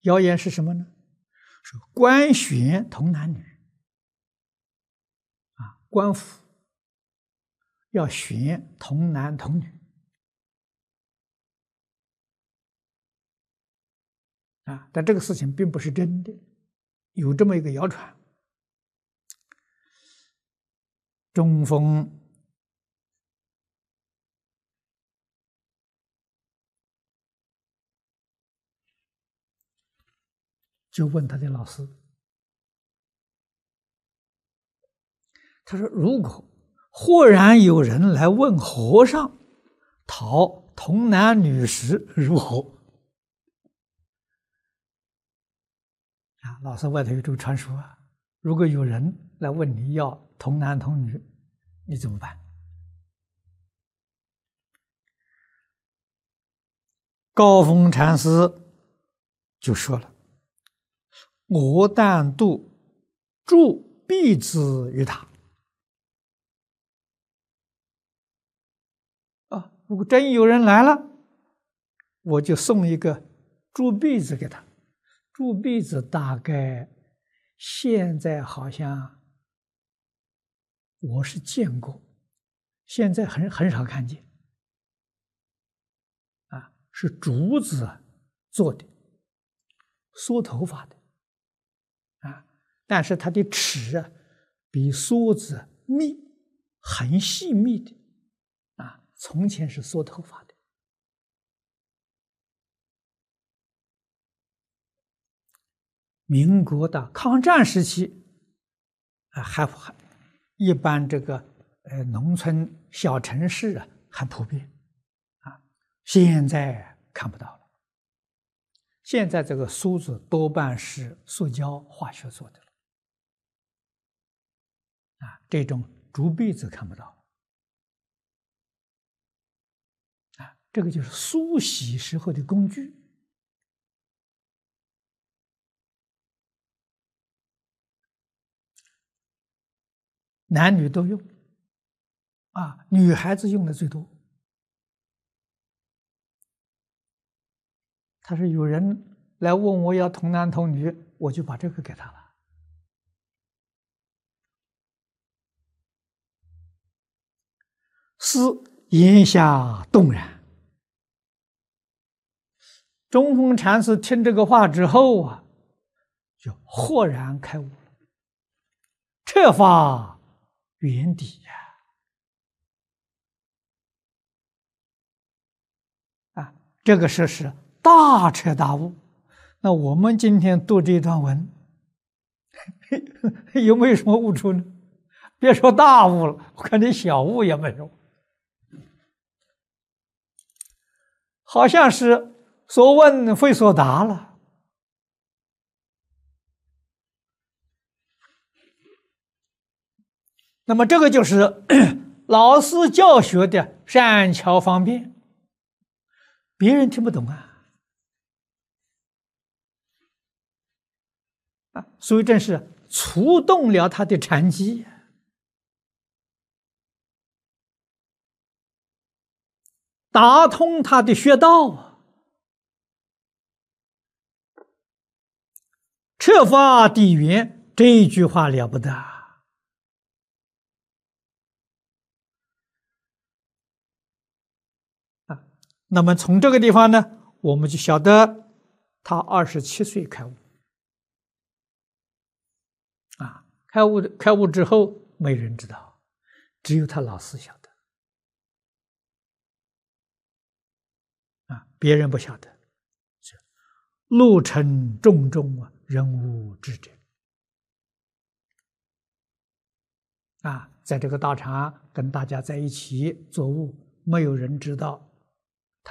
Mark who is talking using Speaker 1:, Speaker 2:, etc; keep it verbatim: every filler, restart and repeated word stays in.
Speaker 1: 谣言是什么呢？是官选童男女啊，官府要选童男童女啊，但这个事情并不是真的，有这么一个谣传。中风就问他的老师，他说：“如果忽然有人来问和尚讨童男女时如何？”啊，老师外头有这个传说啊，如果有人来问你要童男童女，你怎么办？高峰禅师就说了：“我但度助婢子于他。”啊，如果真有人来了，我就送一个猪婢子给他。猪婢子大概现在好像我是见过，现在很很少看见。啊，是竹子做的，梳头发的。啊，但是它的齿啊比梳子密，很细密的。啊，从前是梳头发的。民国的抗战时期，啊，还还一般这个呃农村小城市啊还普遍，啊，现在看不到了。现在这个梳子多半是塑胶化学做的了，啊，这种竹篦子看不到了，啊，这个就是梳洗时候的工具。男女都用，啊，女孩子用的最多。他说有人来问我要童男童女，我就把这个给他了。思言下动然。中峰禅师听这个话之后啊，就豁然开悟了，彻发圆底呀！啊，这个事是大彻大悟。那我们今天读这段文，有没有什么悟出呢？别说大悟了，我看连小悟也没有，好像是所问非所答了。那么这个就是老师教学的善巧方便，别人听不懂啊。啊，所以正是触动了他的禅机，打通他的穴道啊，彻发地缘，这一句话了不得啊！那么从这个地方呢，我们就晓得他二十七岁开悟啊，开悟开悟之后没人知道，只有他老师晓得啊，别人不晓得。路程重重啊，人无知者啊，在这个道场跟大家在一起作悟，没有人知道